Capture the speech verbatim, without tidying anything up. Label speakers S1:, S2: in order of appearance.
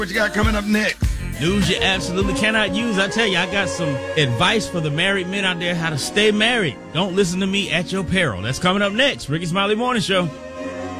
S1: What you got coming up next?
S2: News you absolutely cannot use. I tell you, I got some advice for the married men out there how to stay married. Don't listen to me at your peril. That's coming up next. Ricky Smiley Morning Show.